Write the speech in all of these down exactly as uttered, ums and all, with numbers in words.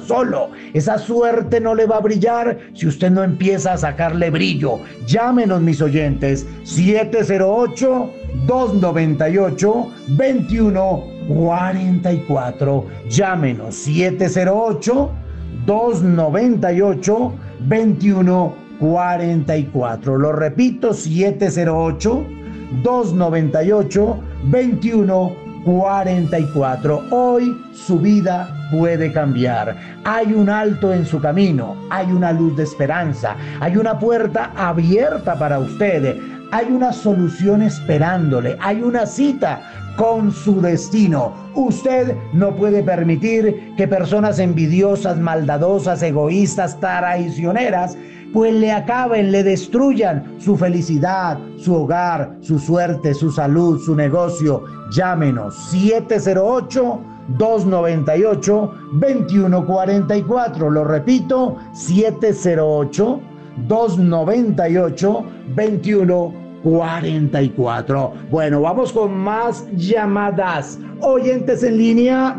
solo. Esa suerte no le va a brillar si usted no empieza a sacarle brillo. Llámenos, mis oyentes, siete cero ocho, dos nueve ocho, dos uno cuatro cuatro. Llámenos, siete cero ocho, dos nueve ocho, dos uno cuatro cuatro. Lo repito, siete cero ocho, dos nueve ocho, dos uno cuatro cuatro. Hoy su vida puede cambiar. Hay un alto en su camino, hay una luz de esperanza, hay una puerta abierta para usted, hay una solución esperándole, hay una cita con su destino. Usted no puede permitir que personas envidiosas, maldadosas, egoístas, traicioneras, pues le acaben, le destruyan su felicidad, su hogar, su suerte, su salud, su negocio. Llámenos, siete cero ocho, dos nueve ocho, dos uno cuatro cuatro. Lo repito, siete cero ocho, dos nueve ocho, dos uno cuatro cuatro. Bueno, vamos con más llamadas. Oyentes en línea.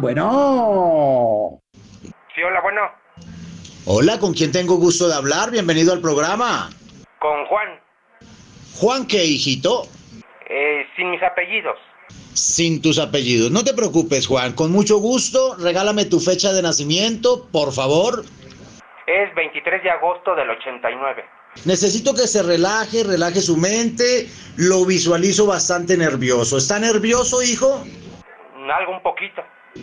Bueno. Sí, hola, bueno. Hola, ¿con quién tengo gusto de hablar? Bienvenido al programa. Con Juan. ¿Juan qué, hijito? Eh, sin mis apellidos. Sin tus apellidos. No te preocupes, Juan. Con mucho gusto, regálame tu fecha de nacimiento, por favor. Es veintitrés de agosto del ochenta y nueve. Necesito que se relaje, relaje su mente. Lo visualizo bastante nervioso. ¿Está nervioso, hijo? Algo un poquito.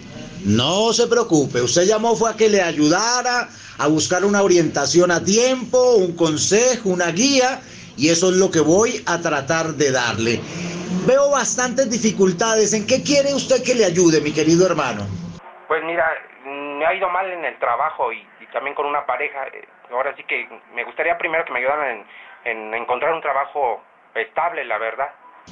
No se preocupe. Usted llamó fue a que le ayudara a buscar una orientación a tiempo, un consejo, una guía, y eso es lo que voy a tratar de darle. Veo bastantes dificultades. ¿En qué quiere usted que le ayude, mi querido hermano? Pues mira, me ha ido mal en el trabajo y, y también con una pareja. Ahora sí que me gustaría primero que me ayudaran en, en encontrar un trabajo estable, la verdad.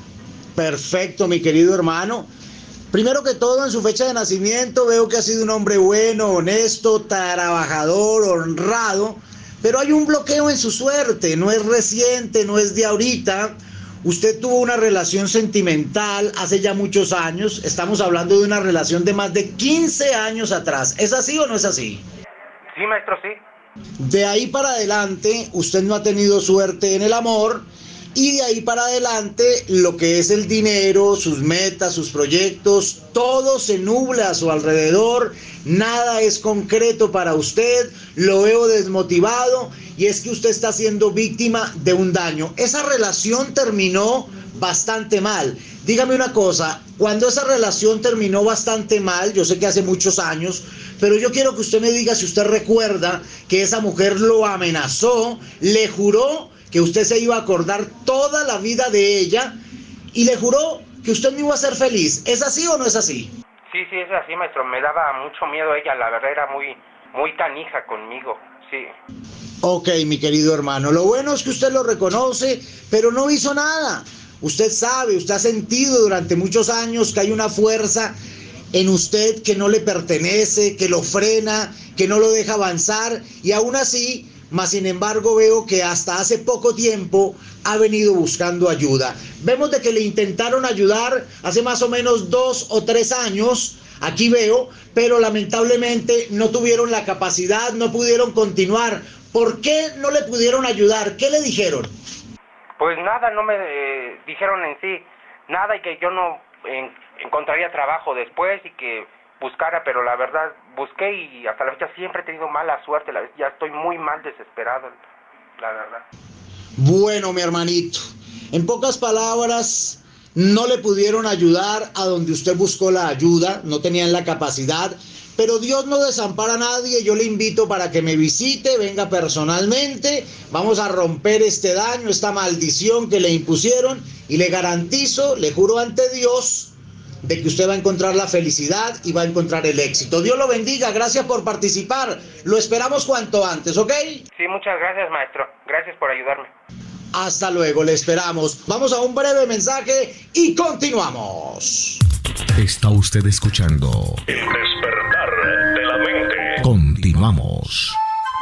Perfecto, mi querido hermano. Primero que todo, en su fecha de nacimiento veo que ha sido un hombre bueno, honesto, trabajador, honrado, pero hay un bloqueo en su suerte. No es reciente, no es de ahorita. Usted tuvo una relación sentimental hace ya muchos años. Estamos hablando de una relación de más de quince años atrás. ¿Es así o no es así? Sí, maestro, sí. De ahí para adelante, usted no ha tenido suerte en el amor. Y de ahí para adelante, lo que es el dinero, sus metas, sus proyectos, todo se nubla a su alrededor, nada es concreto para usted, lo veo desmotivado, y es que usted está siendo víctima de un daño. Esa relación terminó bastante mal. Dígame una cosa, cuando esa relación terminó bastante mal, yo sé que hace muchos años, pero yo quiero que usted me diga si usted recuerda que esa mujer lo amenazó, le juró que usted se iba a acordar toda la vida de ella y le juró que usted no iba a ser feliz. ¿Es así o no es así? Sí, sí, es así, maestro. Me daba mucho miedo ella, la verdad era muy, muy canija conmigo, sí. Ok, mi querido hermano, lo bueno es que usted lo reconoce, pero no hizo nada. Usted sabe, usted ha sentido durante muchos años que hay una fuerza en usted que no le pertenece, que lo frena, que no lo deja avanzar, y aún así, mas sin embargo veo que hasta hace poco tiempo ha venido buscando ayuda. Vemos de que le intentaron ayudar hace más o menos dos o tres años, aquí veo, pero lamentablemente no tuvieron la capacidad, no pudieron continuar. ¿Por qué no le pudieron ayudar? ¿Qué le dijeron? Pues nada, no me eh, dijeron en sí nada, y que yo no en, encontraría trabajo después y que buscara, pero la verdad busqué y hasta la fecha siempre he tenido mala suerte, la, ya estoy muy mal desesperado, la verdad. Bueno, mi hermanito, en pocas palabras, no le pudieron ayudar a donde usted buscó la ayuda, no tenían la capacidad, pero Dios no desampara a nadie. Yo le invito para que me visite, venga personalmente, vamos a romper este daño, esta maldición que le impusieron, y le garantizo, le juro ante Dios, de que usted va a encontrar la felicidad y va a encontrar el éxito. Dios lo bendiga, gracias por participar, lo esperamos cuanto antes, ¿ok? Sí, muchas gracias, maestro, gracias por ayudarme. Hasta luego, le esperamos. Vamos a un breve mensaje y continuamos. Está usted escuchando El despertar de la mente. Continuamos.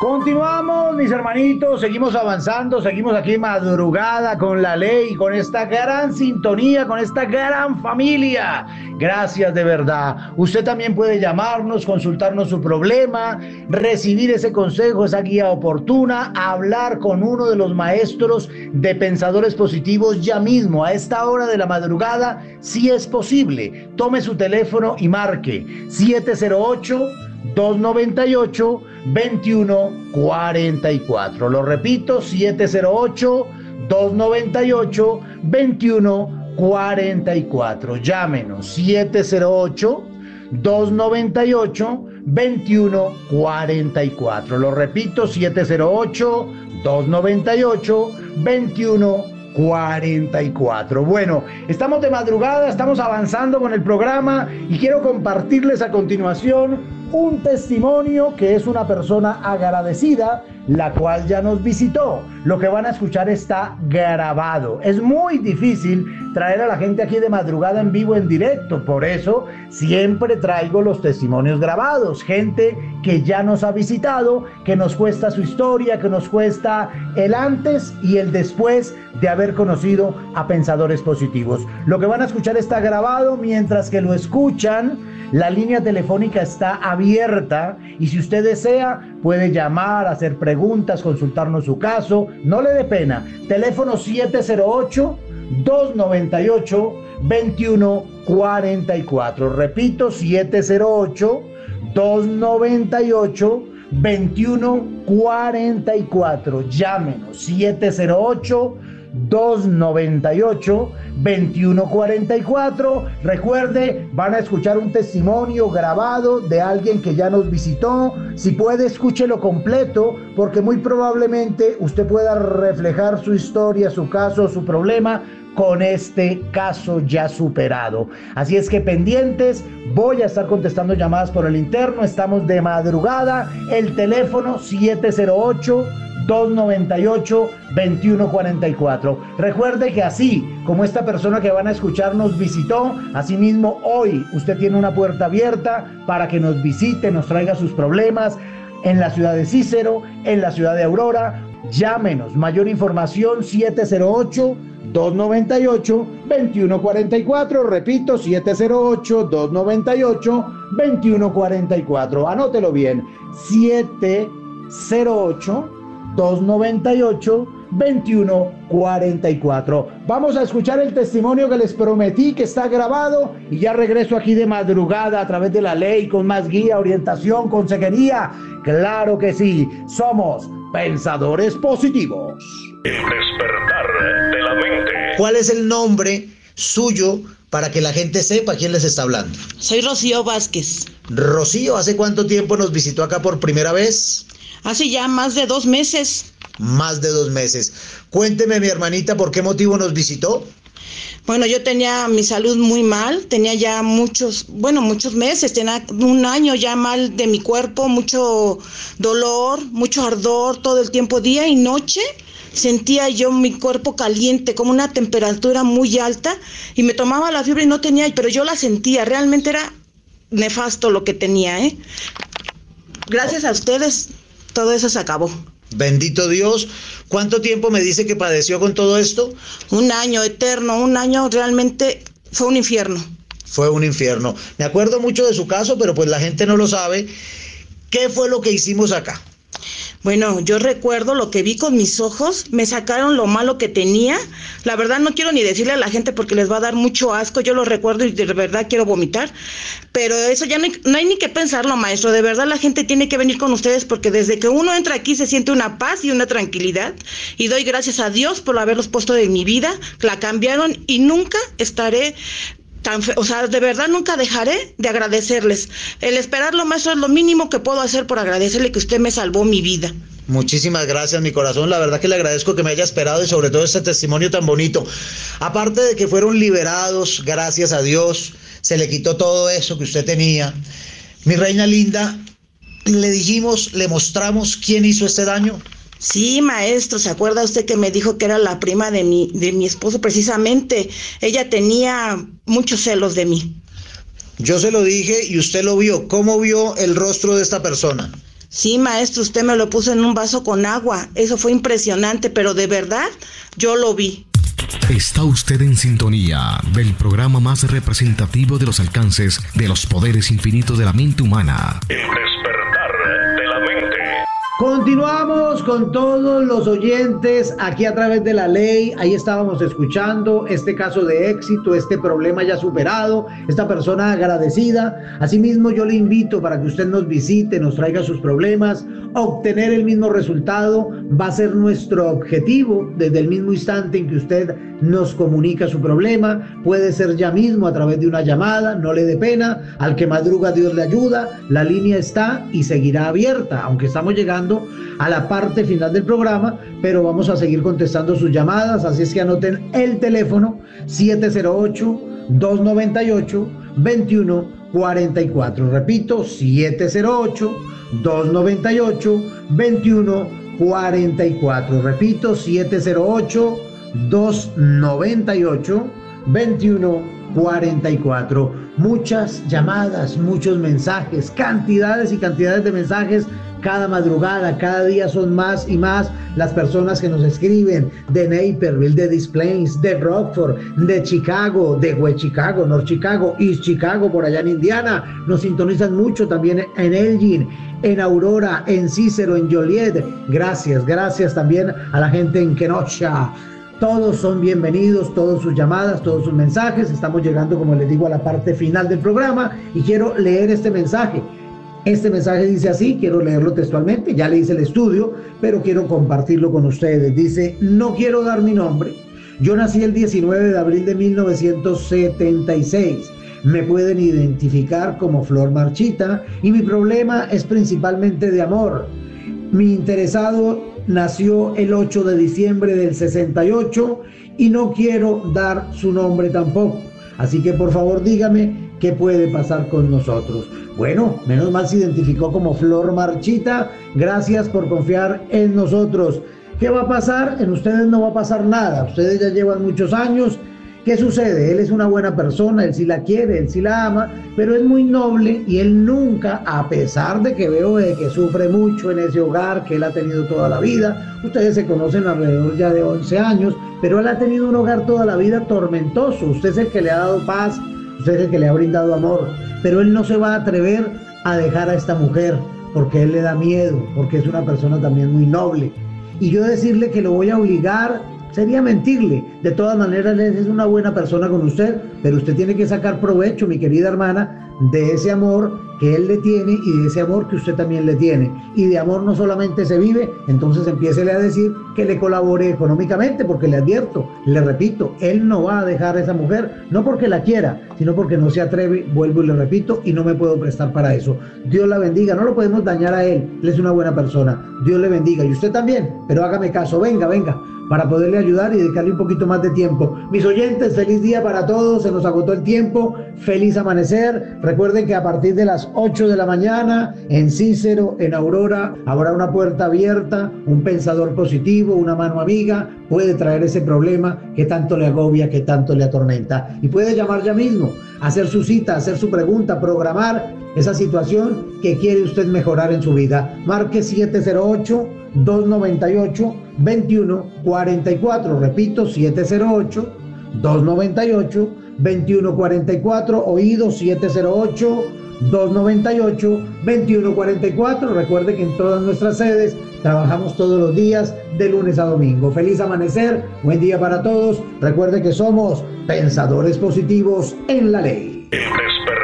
Continuamos, mis hermanitos, seguimos avanzando, seguimos aquí madrugada con la ley, con esta gran sintonía, con esta gran familia. Gracias de verdad. Usted también puede llamarnos, consultarnos su problema, recibir ese consejo, esa guía oportuna, hablar con uno de los maestros de Pensadores Positivos ya mismo, a esta hora de la madrugada, si es posible. Tome su teléfono y marque siete cero ocho, dos noventa y ocho, veintiuno cuarenta y cuatro. Lo repito, siete cero ocho, dos noventa y ocho, veintiuno cuarenta y cuatro. Llámenos siete cero ocho, dos noventa y ocho, veintiuno cuarenta y cuatro. Lo repito, siete cero ocho, dos noventa y ocho, veintiuno cuarenta y cuatro. Bueno, estamos de madrugada, estamos avanzando con el programa y quiero compartirles a continuación un testimonio que es una persona agradecida, la cual ya nos visitó. Lo que van a escuchar está grabado. Es muy difícil traer a la gente aquí de madrugada en vivo, en directo. Por eso siempre traigo los testimonios grabados. Gente que ya nos ha visitado, que nos cuesta su historia, que nos cuesta el antes y el después de haber conocido a Pensadores Positivos. Lo que van a escuchar está grabado. Mientras que lo escuchan, la línea telefónica está abierta y si usted desea puede llamar, hacer preguntas, consultarnos su caso. No le dé pena. Teléfono siete cero ocho, dos noventa y ocho, veintiuno cuarenta y cuatro. Repito, siete cero ocho, dos noventa y ocho, veintiuno cuarenta y cuatro. Llámenos siete cero ocho, dos noventa y ocho, veintiuno cuarenta y cuatro. Recuerde, van a escuchar un testimonio grabado de alguien que ya nos visitó. Si puede, escúchelo completo, porque muy probablemente usted pueda reflejar su historia, su caso, su problema con este caso ya superado. Así es que pendientes, voy a estar contestando llamadas por el interno. Estamos de madrugada. El teléfono siete cero ocho, dos noventa y ocho, veintiuno cuarenta y cuatro. Recuerde que así como esta persona que van a escuchar nos visitó, asimismo hoy usted tiene una puerta abierta para que nos visite, nos traiga sus problemas en la ciudad de Cícero, en la ciudad de Aurora. Llámenos, mayor información siete cero ocho, dos noventa y ocho, veintiuno cuarenta y cuatro. Repito, siete cero ocho, dos noventa y ocho, veintiuno cuarenta y cuatro. Anótelo bien, siete cero ocho, dos noventa y ocho, veintiuno cuarenta y cuatro. Vamos a escuchar el testimonio que les prometí, que está grabado, y ya regreso aquí de madrugada a través de la ley con más guía, orientación, consejería. Claro que sí, somos Pensadores Positivos. El despertar de la mente. ¿Cuál es el nombre suyo para que la gente sepa quién les está hablando? Soy Rocío Vázquez. Rocío, ¿hace cuánto tiempo nos visitó acá por primera vez? Hace ya más de dos meses. Más de dos meses. Cuénteme, mi hermanita, ¿por qué motivo nos visitó? Bueno, yo tenía mi salud muy mal, tenía ya muchos, bueno, muchos meses, tenía un año ya mal de mi cuerpo, mucho dolor, mucho ardor todo el tiempo, día y noche. Sentía yo mi cuerpo caliente, como una temperatura muy alta, y me tomaba la fiebre y no tenía, pero yo la sentía, realmente era nefasto lo que tenía, ¿eh? Gracias a ustedes, todo eso se acabó. Bendito Dios. ¿Cuánto tiempo me dice que padeció con todo esto? Un año eterno, un año realmente fue un infierno. Fue un infierno. Me acuerdo mucho de su caso, pero pues la gente no lo sabe. ¿Qué fue lo que hicimos acá? Bueno, yo recuerdo lo que vi con mis ojos, me sacaron lo malo que tenía. La verdad no quiero ni decirle a la gente porque les va a dar mucho asco, yo lo recuerdo y de verdad quiero vomitar. Pero eso ya no hay, no hay ni que pensarlo, maestro. De verdad la gente tiene que venir con ustedes porque desde que uno entra aquí se siente una paz y una tranquilidad. Y doy gracias a Dios por haberlos puesto en mi vida, la cambiaron y nunca estaré... Tan fe... O sea, de verdad nunca dejaré de agradecerles. El esperarlo, maestro, es lo mínimo que puedo hacer por agradecerle que usted me salvó mi vida. Muchísimas gracias, mi corazón. La verdad que le agradezco que me haya esperado y sobre todo este testimonio tan bonito. Aparte de que fueron liberados, gracias a Dios, se le quitó todo eso que usted tenía. Mi reina linda, le dijimos, le mostramos quién hizo este daño. Sí, maestro, ¿se acuerda usted que me dijo que era la prima de mi, de mi esposo? Precisamente, ella tenía muchos celos de mí. Yo se lo dije y usted lo vio. ¿Cómo vio el rostro de esta persona? Sí, maestro, usted me lo puso en un vaso con agua. Eso fue impresionante, pero de verdad, yo lo vi. Está usted en sintonía del programa más representativo de los alcances de los poderes infinitos de la mente humana. El despertar de la mente. Continuamos con todos los oyentes aquí a través de La Ley. Ahí estábamos escuchando este caso de éxito, este problema ya superado, esta persona agradecida. Asimismo, yo le invito para que usted nos visite, nos traiga sus problemas. Obtener el mismo resultado va a ser nuestro objetivo desde el mismo instante en que usted nos comunica su problema. Puede ser ya mismo a través de una llamada, no le dé pena. Al que madruga Dios le ayuda. La línea está y seguirá abierta, aunque estamos llegando a la parte final del programa, pero vamos a seguir contestando sus llamadas, así es que anoten el teléfono siete cero ocho, dos nueve ocho, dos uno cuatro cuatro. Repito, siete cero ocho, dos nueve ocho, dos uno cuatro cuatro. Repito, siete cero ocho, dos nueve ocho, dos uno cuatro cuatro. Muchas llamadas, muchos mensajes, cantidades y cantidades de mensajes. Cada madrugada, cada día son más y más las personas que nos escriben de Naperville, de Des Plaines, de Rockford, de Chicago, de West Chicago, North Chicago, East Chicago, por allá en Indiana. Nos sintonizan mucho también en Elgin, en Aurora, en Cicero, en Joliet. Gracias, gracias también a la gente en Kenosha. Todos son bienvenidos, todas sus llamadas, todos sus mensajes. Estamos llegando, como les digo, a la parte final del programa y quiero leer este mensaje. Este mensaje dice así, quiero leerlo textualmente, ya le hice el estudio, pero quiero compartirlo con ustedes. Dice, no quiero dar mi nombre. Yo nací el diecinueve de abril de mil novecientos setenta y seis. Me pueden identificar como Flor Marchita y mi problema es principalmente de amor. Mi interesado nació el ocho de diciembre del sesenta y ocho y no quiero dar su nombre tampoco. Así que por favor dígame qué puede pasar con nosotros. Bueno, menos mal se identificó como Flor Marchita. Gracias por confiar en nosotros. ¿Qué va a pasar? En ustedes no va a pasar nada. Ustedes ya llevan muchos años. ¿Qué sucede? Él es una buena persona, él sí la quiere, él sí la ama, pero es muy noble y él nunca, a pesar de que veo de que sufre mucho en ese hogar que él ha tenido toda la vida, ustedes se conocen alrededor ya de once años, pero él ha tenido un hogar toda la vida tormentoso. Usted es el que le ha dado paz, usted es el que le ha brindado amor, pero él no se va a atrever a dejar a esta mujer porque él le da miedo, porque es una persona también muy noble. Y yo decirle que lo voy a obligar sería mentirle. De todas maneras, él es una buena persona con usted, pero usted tiene que sacar provecho, mi querida hermana, de ese amor que él le tiene y de ese amor que usted también le tiene. Y de amor no solamente se vive, entonces empiécele a decir que le colabore económicamente, porque le advierto, le repito, él no va a dejar a esa mujer, no porque la quiera, sino porque no se atreve, vuelvo y le repito, y no me puedo prestar para eso. Dios la bendiga, no lo podemos dañar a él, él es una buena persona. Dios le bendiga, y usted también, pero hágame caso, venga, venga, para poderle ayudar y dedicarle un poquito más de tiempo. Mis oyentes, feliz día para todos, se nos agotó el tiempo, feliz amanecer. Recuerden que a partir de las ocho de la mañana, en Cícero, en Aurora, habrá una puerta abierta, un pensador positivo, una mano amiga, puede traer ese problema que tanto le agobia, que tanto le atormenta. Y puede llamar ya mismo, hacer su cita, hacer su pregunta, programar esa situación que quiere usted mejorar en su vida. Marque siete cero ocho, dos nueve ocho, dos uno cuatro cuatro. Repito, siete cero ocho, dos nueve ocho, dos uno cuatro cuatro. Oído, siete cero ocho, dos nueve ocho, dos uno cuatro cuatro. Recuerde que en todas nuestras sedes trabajamos todos los días de lunes a domingo. Feliz amanecer, buen día para todos. Recuerde que somos pensadores positivos en la ley. El despertar